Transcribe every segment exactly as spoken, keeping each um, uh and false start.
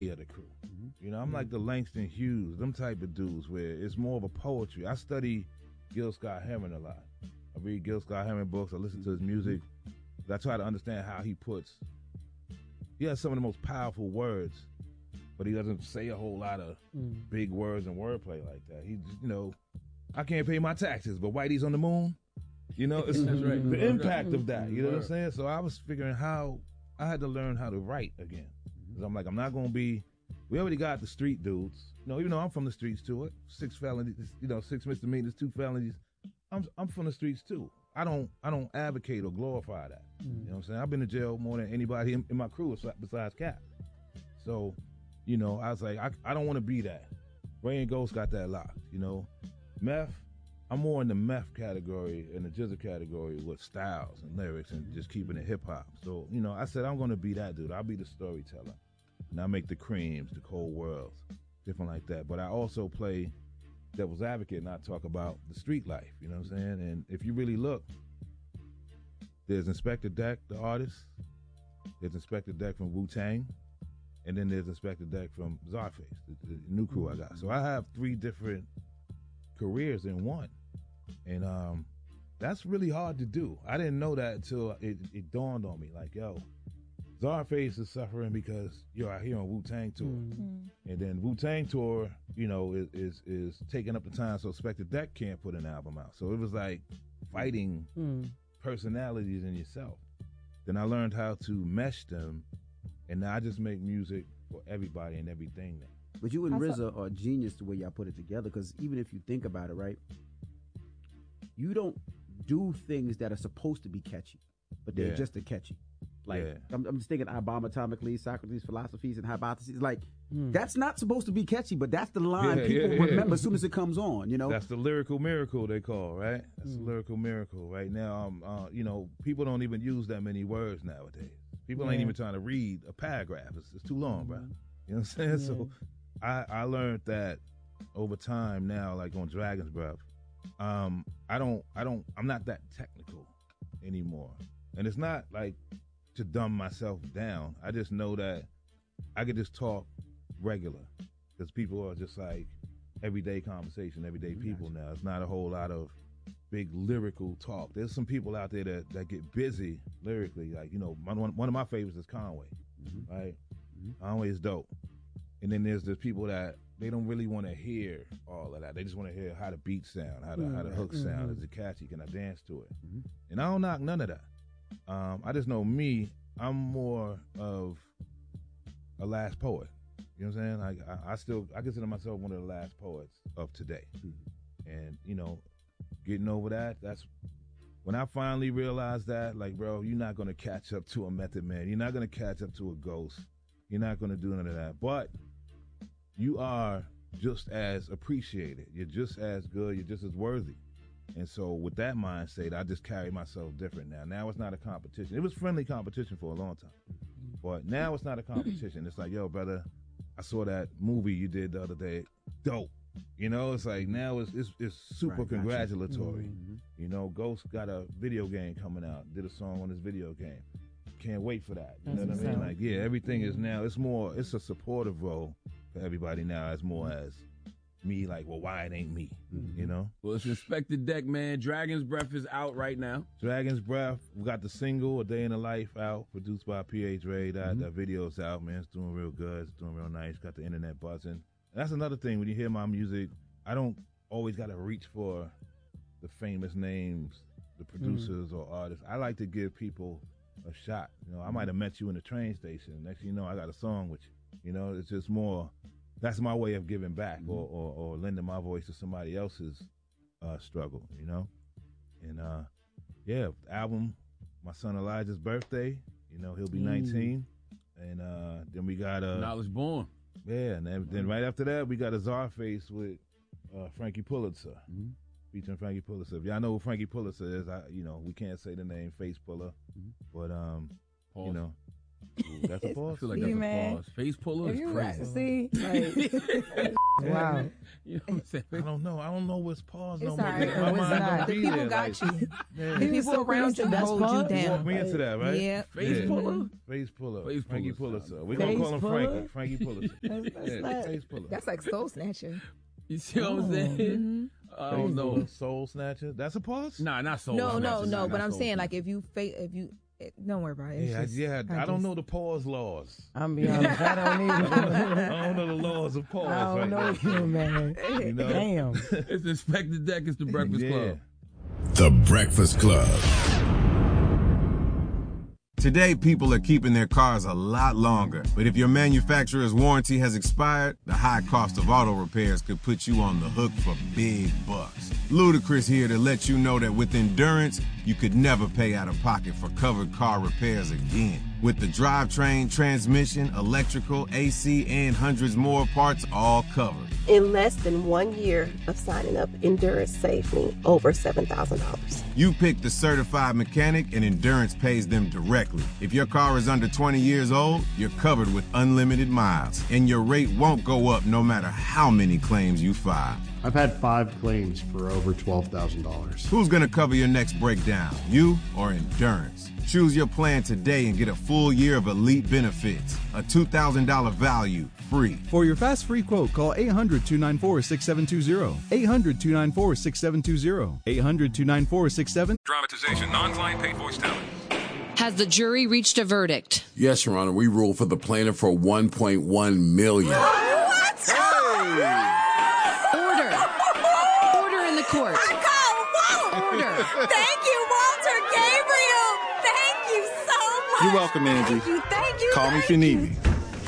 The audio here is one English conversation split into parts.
of the crew. Mm-hmm. You know, I'm like the Langston Hughes, them type of dudes where it's more of a poetry. I study Gil Scott Heron a lot. I read Gil Scott Heron books. I listen to his music. I try to understand how he puts. He has some of the most powerful words, but he doesn't say a whole lot of mm. big words and wordplay like that. He, you know, I can't pay my taxes, but Whitey's on the moon. You know, it's That's right. the impact of that. You know what I'm saying? So I was figuring how I had to learn how to write again. Because I'm like, I'm not going to be. We already got the street dudes. You know, even though I'm from the streets too. Six felonies, you know, six misdemeanors, two felonies. I'm I'm from the streets too. I don't I don't advocate or glorify that. Mm. You know what I'm saying? I've been to jail more than anybody in, in my crew besides Cap. So, you know, I was like, I I don't want to be that. Ray and Ghost got that locked. You know, meth. I'm more in the meth category and the jizzer category with styles and lyrics and just keeping it hip hop. So, you know, I said I'm gonna be that dude. I'll be the storyteller, and I make the creams, the cold worlds, different like that. But I also play devil's advocate and I talk about the street life, you know what I'm saying? And if you really look, there's Inspector Deck, the artist, there's Inspector Deck from Wu-Tang, and then there's Inspector Deck from Czarface, the, the new crew I got. So I have three different careers in one. And um, that's really hard to do. I didn't know that until it, it dawned on me, like, yo, Czarface is suffering because you're out here on Wu-Tang tour. Mm-hmm. And then Wu-Tang tour, you know, is, is is taking up the time so Spectre Deck can't put an album out. So it was like fighting mm. personalities in yourself. Then I learned how to mesh them, and now I just make music for everybody and everything now. But you and R Z A are genius the way y'all put it together, because even if you think about it, right, you don't do things that are supposed to be catchy, but they're yeah. just a catchy. Like, yeah. I'm, I'm just thinking Ibomatomically, Socrates' philosophies and hypotheses. Like, mm. that's not supposed to be catchy, but that's the line yeah, people yeah, yeah. remember as soon as it comes on, you know? That's the lyrical miracle they call, right? That's mm. the lyrical miracle. Right now, um, uh, you know, people don't even use that many words nowadays. People yeah. ain't even trying to read a paragraph. It's, it's too long, mm. bro. You know what I'm saying? Yeah. So I, I learned that over time now, like on Dragon's Breath, um, I don't, I don't, I'm not that technical anymore. And it's not like to dumb myself down. I just know that I could just talk regular, because people are just like everyday conversation, everyday people now. It's not a whole lot of big lyrical talk. There's some people out there that, that get busy lyrically. Like, you know, one, one of my favorites is Conway, mm-hmm. right? Mm-hmm. Conway is dope. And then there's there's people that they don't really want to hear all of that. They just want to hear how the beat sound, how the, mm-hmm. how the hook sound. Mm-hmm. Is it catchy? Can I dance to it? Mm-hmm. And I don't knock none of that. Um, I just know me, I'm more of a last poet. You know what I'm saying? Like, I, I still, I consider myself one of the last poets of today. Mm-hmm. And, you know, getting over that, that's, when I finally realized that, like, bro, you're not going to catch up to a Method Man. You're not going to catch up to a Ghost. You're not going to do none of that. But you are just as appreciated. You're just as good. You're just as worthy. And so with that mindset, I just carry myself different now. Now it's not a competition. It was friendly competition for a long time. But now it's not a competition. It's like, yo, brother, I saw that movie you did the other day. Dope. You know, it's like now it's it's, it's super right, congratulatory. Mm-hmm. You know, Ghost got a video game coming out. Did a song on his video game. Can't wait for that. You That's know what I mean? Like, yeah, everything is now, it's more, it's a supportive role for everybody now as more as me, like, well, why it ain't me, mm-hmm. you know? Well, it's Inspector Deck, man. Dragon's Breath is out right now. Dragon's Breath. We got the single, A Day in the Life, out, produced by P H Ray. That, mm-hmm. that video's out, man. It's doing real good. It's doing real nice. Got the internet buzzing. And that's another thing. When you hear my music, I don't always got to reach for the famous names, the producers mm-hmm. or artists. I like to give people a shot. You know, I might have met you in the train station. Next thing you know, I got a song with you. You know, it's just more... That's my way of giving back, mm-hmm. or, or or lending my voice to somebody else's uh, struggle, you know? And, uh, yeah, album, my son Elijah's birthday, you know, he'll be mm. nineteen. And uh, then we got... Uh, Knowledge Born. Yeah, and then, then right after that, we got a Czarface with uh, Frankie Pulitzer, mm-hmm. featuring Frankie Pulitzer. If y'all know who Frankie Pulitzer is, I, you know, we can't say the name Face Puller, mm-hmm. but, um, you know... Ooh, that's a pause. I feel like See, that's man. a pause. Face puller If is you crazy. right, see, like, wow. You know what I'm saying? I don't know. I don't know what's pause no It's more. all right. My No, it's mind not. don't The be people there, got like, you. man. The people so around you that's hold you pause? down. Walk me into that, right? Yeah. Face Yeah. puller? Face puller. Face Frankie puller Pulitzer. We're going to Face call him puller? Frankie. Frankie Pulitzer. That's, that's Yeah, not, face puller. That's like soul snatcher. You see what I'm Oh. saying? Mm-hmm. I don't know. Soul snatcher. That's a pause? Nah, not soul. No, no, snatcher. no. Nah, But not I'm soul saying, like, snatcher. if you fa- if you, it, don't worry about it. It's Yeah, just- yeah. I, I don't just- know the pause laws. I'm be honest, I don't I even. don't know the laws of pause I don't right know now. you, man. You know? Damn. It's Inspector Deck. It's the Breakfast Yeah. Club. The Breakfast Club. Today, people are keeping their cars a lot longer. But if your manufacturer's warranty has expired, the high cost of auto repairs could put you on the hook for big bucks. Ludacris here to let you know that with Endurance, you could never pay out of pocket for covered car repairs again. With the drivetrain, transmission, electrical, A C, and hundreds more parts all covered. In less than one year of signing up, Endurance saved me over seven thousand dollars. You pick the certified mechanic and Endurance pays them directly. If your car is under twenty years old, you're covered with unlimited miles, and your rate won't go up no matter how many claims you file. I've had five claims for over twelve thousand dollars. Who's gonna cover your next breakdown, you or Endurance? Choose your plan today and get a full year of elite benefits. A two thousand dollars value, free. For your fast free quote, call eight hundred, two nine four, six seven two zero. eight hundred, two nine four, six seven two zero. eight hundred, two nine four, six seven. Dramatization, non-client paid voice talent. Has the jury reached a verdict? Yes, Your Honor. We ruled for the plaintiff for one point one million dollars. What? Hey! Order. Order in the court. I call Walt. Order. Thank you, Walter Gabriel. Thank you so much. You're welcome, Angie. Thank you. Thank you. Call me if you need me.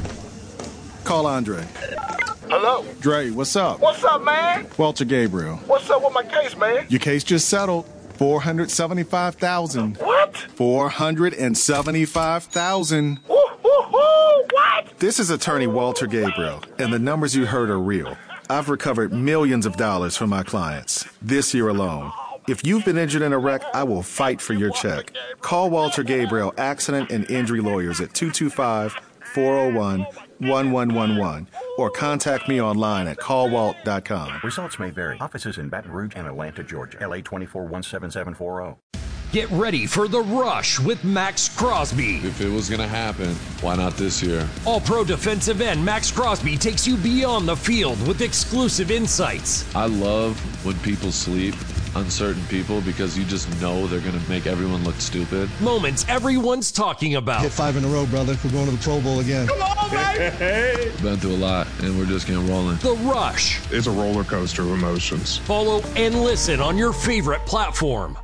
Call Andre. Hello? Dre, what's up? What's up, man? Walter Gabriel. What's up with my case, man? Your case just settled. four hundred seventy-five thousand dollars. What? four hundred seventy-five thousand dollars. Woo, woo, woo, what? This is attorney Walter Gabriel, and the numbers you heard are real. I've recovered millions of dollars from my clients this year alone. If you've been injured in a wreck, I will fight for your check. Call Walter Gabriel Accident and Injury Lawyers at two two five, four oh one, one one one one or contact me online at call walt dot com. Results may vary. Offices in Baton Rouge and Atlanta, Georgia. L A twenty-four one seven seven four zero. Get ready for The Rush with Max Crosby. If it was going to happen, why not this year? All-pro defensive end Max Crosby takes you beyond the field with exclusive insights. I love when people sleep on certain people because you just know they're going to make everyone look stupid. Moments everyone's talking about. Hit five in a row, brother. We're going to the Pro Bowl again. Come on, baby! Been through a lot, and we're just getting rolling. The Rush. It's a roller coaster of emotions. Follow and listen on your favorite platform.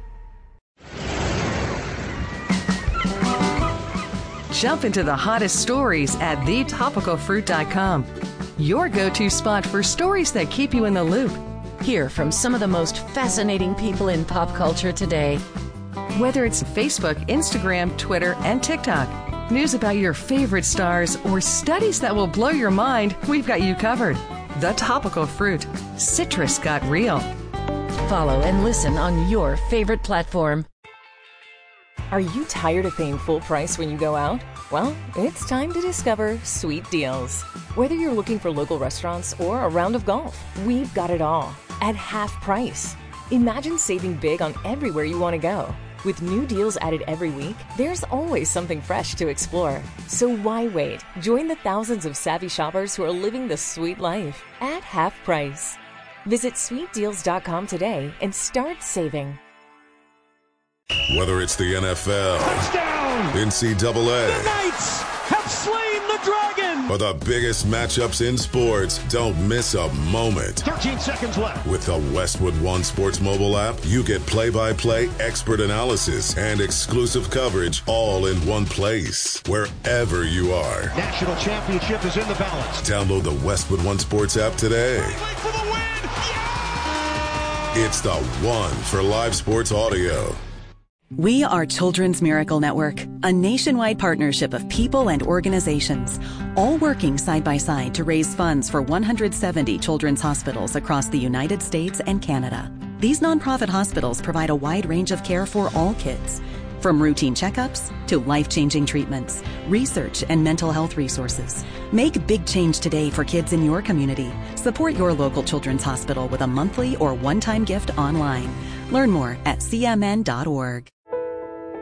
Jump into the hottest stories at the topical fruit dot com. Your go-to spot for stories that keep you in the loop. Hear from some of the most fascinating people in pop culture today. Whether it's Facebook, Instagram, Twitter, and TikTok, news about your favorite stars, or studies that will blow your mind, we've got you covered. The Topical Fruit. Citrus got real. Follow and listen on your favorite platform. Are you tired of paying full price when you go out? Well, it's time to discover Sweet Deals. Whether you're looking for local restaurants or a round of golf, we've got it all at half price. Imagine saving big on everywhere you want to go. With new deals added every week, there's always something fresh to explore. So why wait? Join the thousands of savvy shoppers who are living the sweet life at half price. Visit sweet deals dot com today and start saving. Whether it's the N F L, touchdown, N C double A, the Knights have slain the dragon, or the biggest matchups in sports, don't miss a moment. thirteen seconds left. With the Westwood One Sports mobile app, you get play-by-play, expert analysis, and exclusive coverage all in one place, wherever you are. National championship is in the balance. Download the Westwood One Sports app today. For the win! Yeah! It's the one for live sports audio. We are Children's Miracle Network, a nationwide partnership of people and organizations, all working side by side to raise funds for one hundred seventy children's hospitals across the United States and Canada. These nonprofit hospitals provide a wide range of care for all kids. From routine checkups to life-changing treatments, research, and mental health resources. Make big change today for kids in your community. Support your local children's hospital with a monthly or one-time gift online. Learn more at c m n dot org.